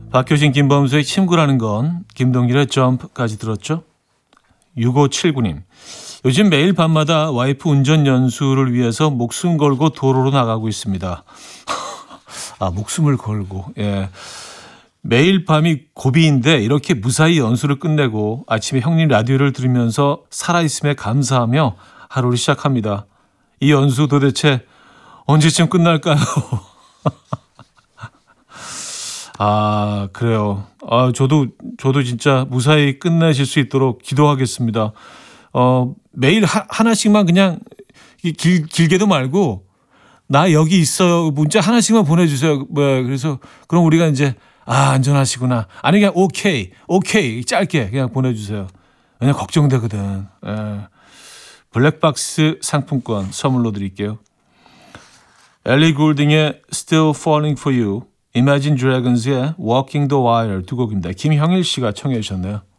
박효신 김범수의 친구라는 건, 김동길의 점프까지 들었죠. 6579님. 요즘 매일 밤마다 와이프 운전 연수를 위해서 목숨 걸고 도로로 나가고 있습니다. 아, 목숨을 걸고. 예. 매일 밤이 고비인데 이렇게 무사히 연수를 끝내고 아침에 형님 라디오를 들으면서 살아있음에 감사하며 하루를 시작합니다. 이 연수 도대체 언제쯤 끝날까요? 아, 그래요. 아, 저도 진짜 무사히 끝내실 수 있도록 기도하겠습니다. 매일 하나씩만 그냥 길게도 말고 나 여기 있어요. 문자 하나씩만 보내주세요. 뭐 그래서 그럼 우리가 이제 안전하시구나. 아니 그냥 오케이 짧게 그냥 보내주세요. 그냥 걱정되거든. 예. 블랙박스 상품권 선물로 드릴게요. 엘리 굴딩의 Still Falling for You, Imagine Dragons의 Walking the Wire 두 곡입니다. 김형일 씨가 청해 주셨네요.